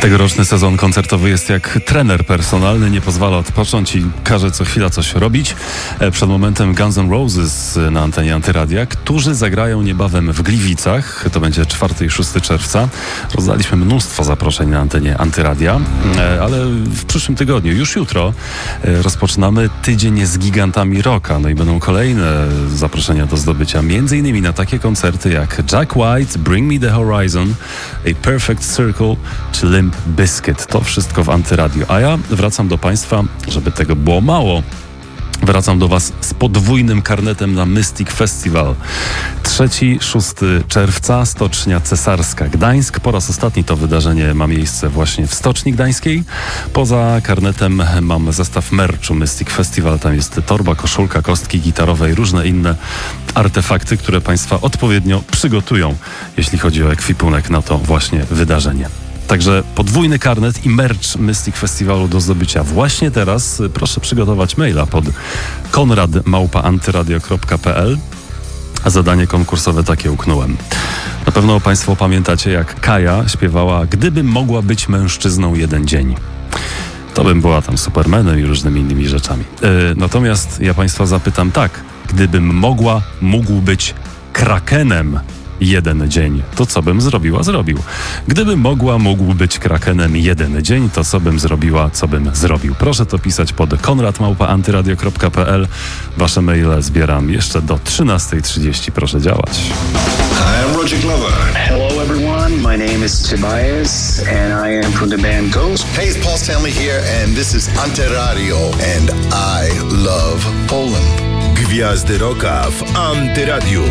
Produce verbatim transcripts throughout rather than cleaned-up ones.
Tegoroczny sezon koncertowy jest jak trener personalny, nie pozwala odpocząć i każe co chwila coś robić. Przed momentem Guns N' Roses na antenie Antyradia, którzy zagrają niebawem w Gliwicach. To będzie czwartego i szóstego czerwca. Rozdaliśmy mnóstwo zaproszeń na antenie Antyradia, ale w przyszłym tygodniu, już jutro, rozpoczynamy tydzień z gigantami rocka. No i będą kolejne zaproszenia do zdobycia, między innymi na takie koncerty jak Jack White, Bring Me The Horizon, A Perfect Circle czy Limp Bizkit. To wszystko w Antyradio. A ja wracam do Państwa, żeby tego było mało. Wracam do Was z podwójnym karnetem na Mystic Festival. trzeciego do szóstego czerwca, Stocznia Cesarska Gdańsk. Po raz ostatni to wydarzenie ma miejsce właśnie w Stoczni Gdańskiej. Poza karnetem mam zestaw merchu Mystic Festival. Tam jest torba, koszulka, kostki gitarowe i różne inne artefakty, które Państwa odpowiednio przygotują, jeśli chodzi o ekwipunek na to właśnie wydarzenie. Także podwójny karnet i merch Mystic Festiwalu do zdobycia właśnie teraz. Proszę przygotować maila pod konrad małpa antyradio kropka p l. A zadanie konkursowe takie uknąłem. Na pewno Państwo pamiętacie, jak Kaja śpiewała "Gdybym mogła być mężczyzną jeden dzień". To bym była tam Supermanem i różnymi innymi rzeczami. Yy, natomiast ja Państwa zapytam tak. Gdybym mogła, mógł być krakenem jeden dzień, to co bym zrobiła, zrobił. Gdybym mogła, mógł być krakenem jeden dzień, to co bym zrobiła, co bym zrobił. Proszę to pisać pod konrad małpa antyradio kropka p l. Wasze maile zbieram jeszcze do trzynastej trzydzieści. Proszę działać. Hi, I'm Roger Glover. Hello everyone, my name is Tobias and I am from the band Ghost. Hey, it's Paul Stanley here and this is Antyradio and I love Poland. Gwiazdy rocka w Antyradiu.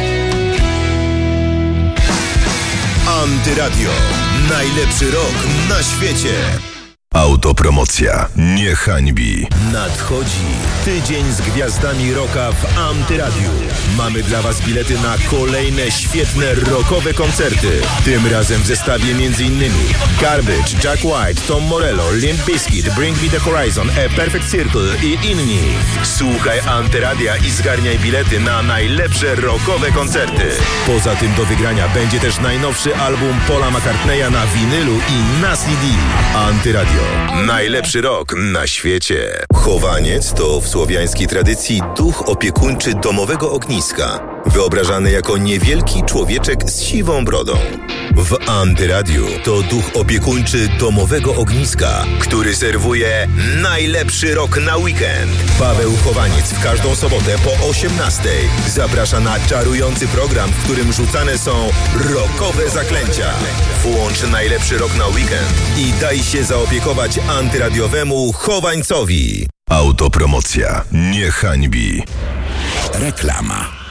Antyradio. Najlepszy rok na świecie. Autopromocja nie hańbi. Nadchodzi tydzień z gwiazdami rocka w Antyradiu. Mamy dla Was bilety na kolejne świetne rockowe koncerty. Tym razem w zestawie m.in. Garbage, Jack White, Tom Morello, Limp Bizkit, Bring Me The Horizon, A Perfect Circle i inni. Słuchaj Antyradia i zgarniaj bilety na najlepsze rockowe koncerty. Poza tym do wygrania będzie też najnowszy album Paula McCartneya na winylu i na C D. Antyradio. Najlepszy rok na świecie. Chowaniec to w słowiańskiej tradycji duch opiekuńczy domowego ogniska, wyobrażany jako niewielki człowieczek z siwą brodą. W Antyradiu to duch opiekuńczy domowego ogniska, który serwuje najlepszy rok na weekend. Paweł Chowaniec w każdą sobotę po osiemnastej zaprasza na czarujący program, w którym rzucane są rockowe zaklęcia. Włącz najlepszy rok na weekend i daj się zaopiekować antyradiowemu Chowańcowi. Autopromocja nie hańbi. Reklama.